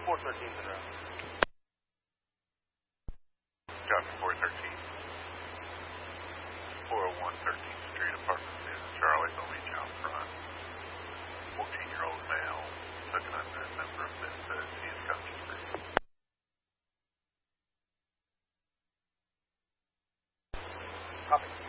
413's in route. Copy 413. 401 13th Street, apartment in Charlie. They'll meet you out front. 14-year-old male, second unknown member of this East Country Street. Copy.